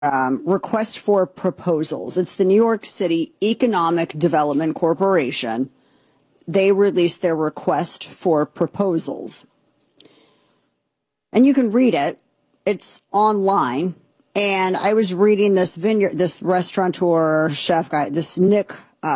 request for proposals. It's the New York City Economic Development Corporation. They released their request for proposals. And you can read it. It's online. And I was reading this restaurateur chef guy, this Nick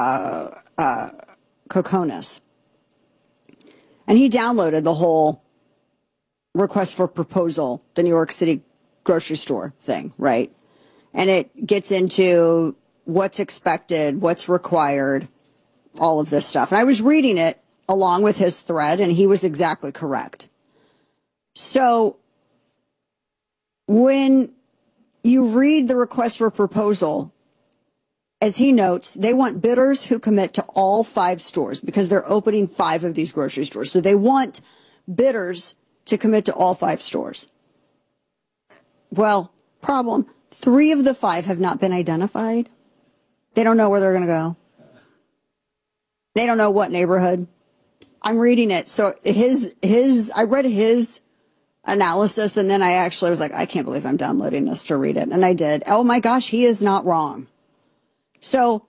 Kokonas. And he downloaded the whole request for proposal, the New York City grocery store thing, right? And it gets into what's expected, what's required, all of this stuff. And I was reading it along with his thread, and he was exactly correct. So when you read the request for proposal, as he notes, they want bidders who commit to all 5 stores because they're opening 5 of these grocery stores. So they want bidders to commit to all 5 stores. Well, problem, 3 of the 5 have not been identified. They don't know where they're going to go. They don't know what neighborhood. I'm reading it. So I read his analysis, and then I actually was like, I can't believe I'm downloading this to read it. And I did. Oh my gosh, he is not wrong. So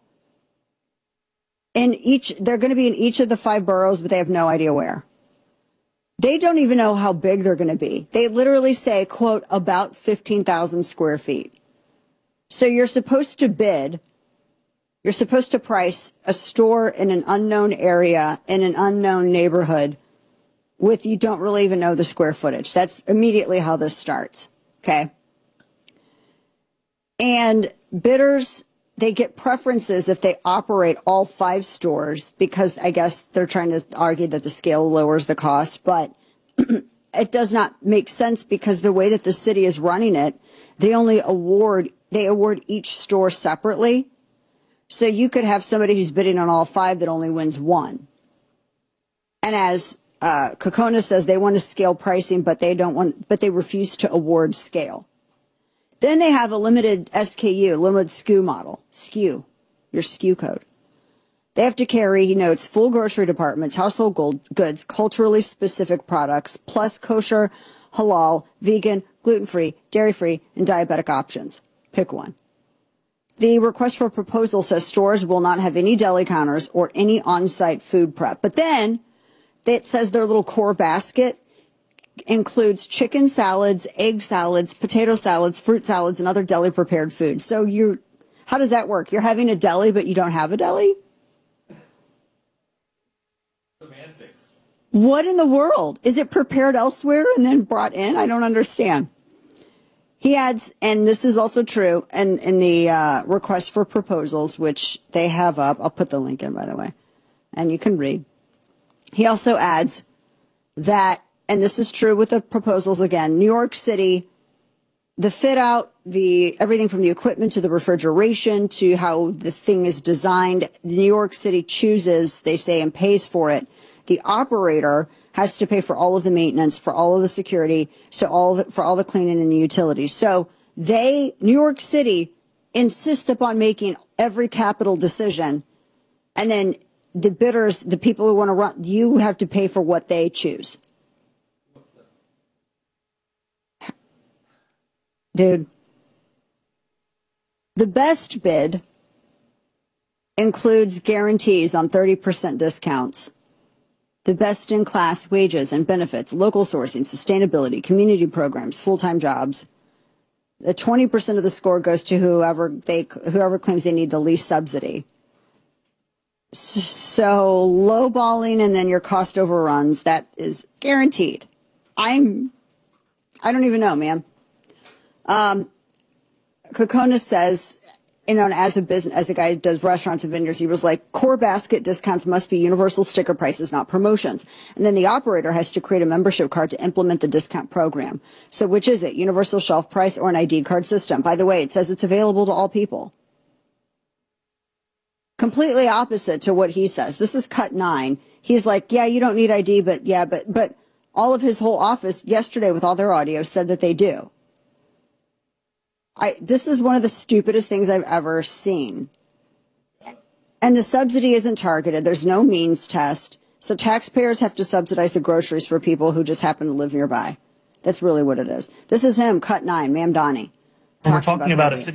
they're going to be in each of the 5 boroughs, but they have no idea where. They don't even know how big they're going to be. They literally say, quote, about 15,000 square feet. So you're supposed to bid. You're supposed to price a store in an unknown area, in an unknown neighborhood, you don't really even know the square footage. That's immediately how this starts. Okay. And bidders, they get preferences if they operate all 5 stores because I guess they're trying to argue that the scale lowers the cost, but it does not make sense because the way that the city is running it, they award each store separately. So you could have somebody who's bidding on all 5 that only wins 1. And as Kokona says, they want to scale pricing, but they refuse to award scale. Then they have a limited SKU, limited SKU model, your SKU code. They have to carry, he notes, full grocery departments, household goods, culturally specific products, plus kosher, halal, vegan, gluten-free, dairy-free, and diabetic options. Pick one. The request for proposal says stores will not have any deli counters or any on-site food prep. But then it says their little core basket includes chicken salads, egg salads, potato salads, fruit salads, and other deli prepared foods. So how does that work? You're having a deli, but you don't have a deli? Semantics. What in the world? Is it prepared elsewhere and then brought in? I don't understand. He adds, and this is also true, and in the request for proposals, which they have up, I'll put the link in, by the way, and you can read. He also adds that, and this is true with the proposals again, New York City, the fit out, everything from the equipment to the refrigeration to how the thing is designed, New York City chooses, they say, and pays for it. The operator has to pay for all of the maintenance, for all of the security, for all the cleaning and the utilities. So New York City, insist upon making every capital decision, and then the bidders, the people who want to run, you have to pay for what they choose. Dude, the best bid includes guarantees on 30% discounts, the best-in-class wages and benefits, local sourcing, sustainability, community programs, full-time jobs. The 20% of the score goes to whoever claims they need the least subsidy. So lowballing and then your cost overruns, that is guaranteed. I don't even know, man. Kokona says, as a guy who does restaurants and vendors, he was like, core basket discounts must be universal sticker prices, not promotions. And then the operator has to create a membership card to implement the discount program. So which is it, universal shelf price or an ID card system? By the way, it says it's available to all people. Completely opposite to what he says. This is cut 9. He's like, yeah, you don't need ID, but all of his whole office yesterday with all their audio said that they do. This is one of the stupidest things I've ever seen. And the subsidy isn't targeted. There's no means test. So taxpayers have to subsidize the groceries for people who just happen to live nearby. That's really what it is. This is him, cut 9, Mamdani, When we're talking talking about a the city